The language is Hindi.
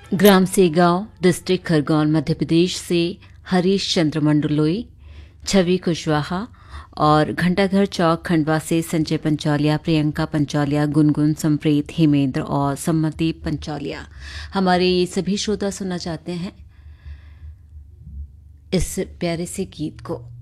ग्राम सेगांव, डिस्ट्रिक्ट खरगोन, मध्य प्रदेश से हरीश चंद्र मंडलोई, छवि कुशवाहा और घंटाघर चौक खंडवा से संजय पंचौलिया, प्रियंका पंचौलिया, गुनगुन, संप्रीत, हेमेंद्र और सम्मति पंचौलिया हमारे ये सभी श्रोता सुनना चाहते हैं इस प्यारे से गीत को।